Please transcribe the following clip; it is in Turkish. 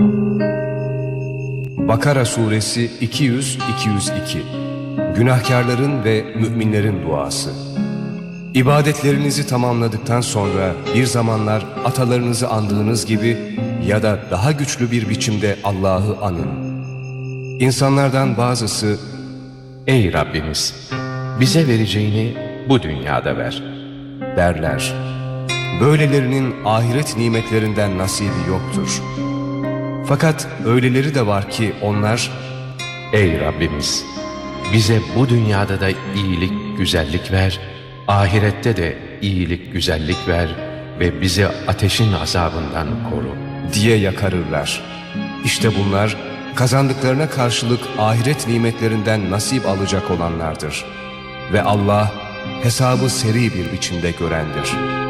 Bakara suresi 200-202. Günahkarların ve müminlerin duası. İbadetlerinizi tamamladıktan sonra bir zamanlar atalarınızı andığınız gibi ya da daha güçlü bir biçimde Allah'ı anın. İnsanlardan bazısı, "Ey Rabbimiz, bize vereceğini bu dünyada ver," derler. Böylelerinin ahiret nimetlerinden nasibi yoktur. Fakat öyleleri de var ki onlar, "Ey Rabbimiz, bize bu dünyada da iyilik, güzellik ver, ahirette de iyilik, güzellik ver ve bizi ateşin azabından koru," diye yakarırlar. İşte bunlar kazandıklarına karşılık ahiret nimetlerinden nasip alacak olanlardır. Ve Allah hesabı seri bir biçimde görendir.